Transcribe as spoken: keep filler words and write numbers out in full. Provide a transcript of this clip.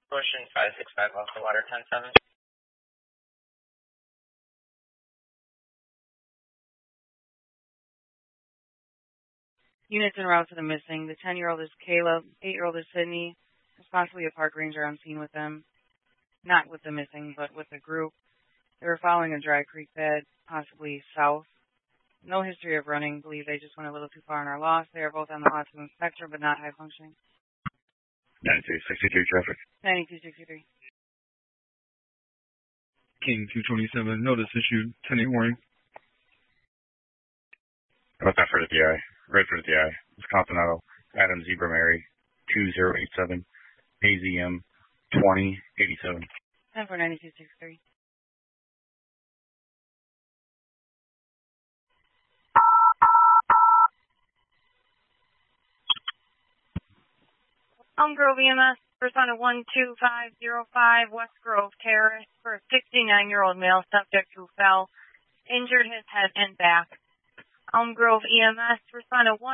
Ocean five six five off the water, ten seven. Units en route to the missing. The ten-year-old is Caleb. eight-year-old is Sydney. There's possibly a park ranger on scene with them. Not with the missing, but with the group. They were following a dry creek bed, possibly south. No history of running. Believe they just went a little too far in our loss. They are both on the autism spectrum, but not high functioning. ninety-two sixty-three traffic. ninety-two sixty-three. King two twenty-seven, notice issued, ten eight warning. About that for the D I. Redford D I. Wisconsin Auto. Adam Zebra Mary. two zero eight seven. A Z M twenty eighty-seven. ten for ninety-two sixty-three. Elm Grove E M S, respond to one two five zero five West Grove Terrace for a sixty-nine-year-old male subject who fell, injured his head and back. Elm Grove E M S, respond to one